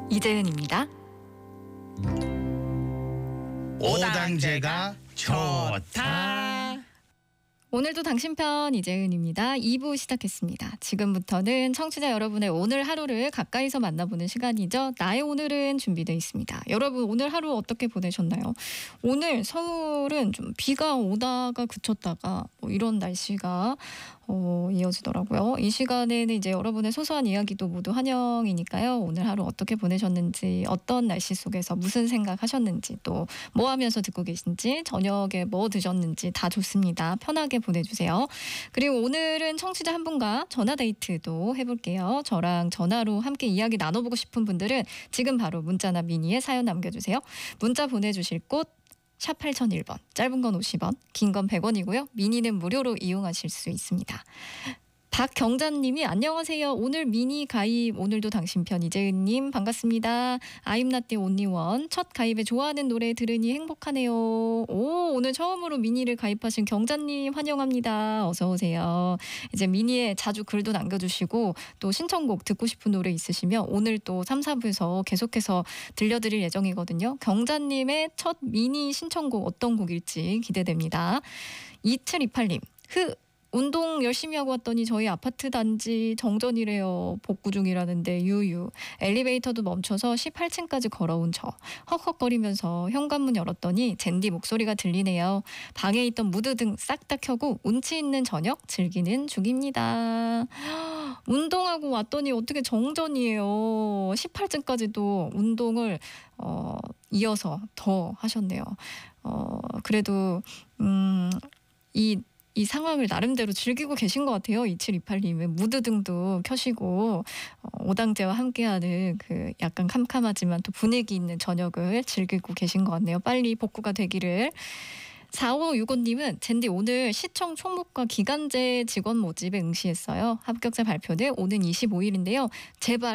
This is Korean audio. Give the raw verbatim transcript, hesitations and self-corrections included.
이재은입니다. 오당제가 좋다. 오늘도 당신 편 이재은입니다. 이 부 시작했습니다. 지금부터는 청취자 여러분의 오늘 하루를 가까이서 만나보는 시간이죠. 나의 오늘은 준비되어 있습니다. 여러분 오늘 하루 어떻게 보내셨나요? 오늘 서울은 좀 비가 오다가 그쳤다가 뭐 이런 날씨가 어, 이어지더라고요. 이 시간에는 이제 여러분의 소소한 이야기도 모두 환영이니까요. 오늘 하루 어떻게 보내셨는지, 어떤 날씨 속에서 무슨 생각하셨는지, 또 뭐 하면서 듣고 계신지, 저녁에 뭐 드셨는지 다 좋습니다. 편하게 보내주세요. 그리고 오늘은 청취자 한 분과 전화데이트도 해볼게요. 저랑 전화로 함께 이야기 나눠보고 싶은 분들은 지금 바로 문자나 미니에 사연 남겨주세요. 문자 보내주실 곳 샵 팔공공일 번, 짧은 건 오십 원, 긴 건 백 원이고요. 미니는 무료로 이용하실 수 있습니다. 박경자님이 안녕하세요. 오늘 미니 가입, 오늘도 당신 편 이재은님 반갑습니다. 아임라떼 온리원 첫 가입에 좋아하는 노래 들으니 행복하네요. 오, 오늘 처음으로 미니를 가입하신 경자님 환영합니다. 어서 오세요. 이제 미니에 자주 글도 남겨주시고 또 신청곡 듣고 싶은 노래 있으시면 오늘 또 삼, 사 부에서 계속해서 들려드릴 예정이거든요. 경자님의 첫 미니 신청곡 어떤 곡일지 기대됩니다. 이칠이팔 님 흐 운동 열심히 하고 왔더니 저희 아파트 단지 정전이래요. 복구 중이라는데 유유. 엘리베이터도 멈춰서 십팔 층까지 걸어온 저. 헉헉거리면서 현관문 열었더니 젠디 목소리가 들리네요. 방에 있던 무드등 싹 다 켜고 운치 있는 저녁 즐기는 중입니다. 운동하고 왔더니 어떻게 정전이에요. 십팔 층까지도 운동을 어, 이어서 더 하셨네요. 어, 그래도 음, 이 이 상황을 나름대로 즐기고 계신 것 같아요. 이칠이팔 님은 무드등도 켜시고 어, 오당제와 함께하는 그 약간 캄캄하지만 또 분위기 있는 저녁을 즐기고 계신 것 같네요. 빨리 복구가 되기를. 사오육오 님은 젠디 오늘 시청 총무과 기간제 직원 모집에 응시했어요. 합격자 발표는 오는 이십오 일인데요. 제발